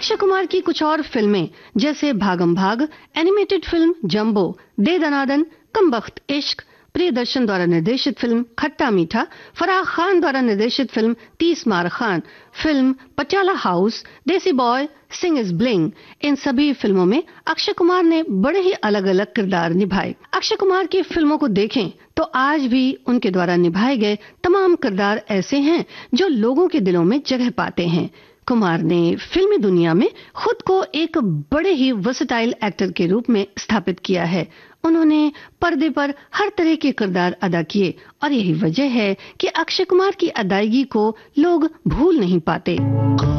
अक्षय कुमार की कुछ और फिल्में जैसे भागम भाग, एनिमेटेड फिल्म जंबो, दे दनादन, कम बख्त इश्क, प्रियदर्शन द्वारा निर्देशित फिल्म खट्टा मीठा, फराह खान द्वारा निर्देशित फिल्म 30 मार खान, फिल्म पटियाला हाउस, देसी बॉय, सिंग इज ब्लिंग, इन सभी फिल्मों में अक्षय कुमार ने बड़े ही अलग अलग किरदार निभाए। अक्षय कुमार की फिल्मों को देखें तो आज भी उनके द्वारा निभाए गए तमाम किरदार ऐसे हैं जो लोगों के दिलों में जगह पाते हैं। कुमार ने फिल्मी दुनिया में खुद को एक बड़े ही वर्सेटाइल एक्टर के रूप में स्थापित किया है। उन्होंने पर्दे पर हर तरह के किरदार अदा किए और यही वजह है कि अक्षय कुमार की अदायगी को लोग भूल नहीं पाते।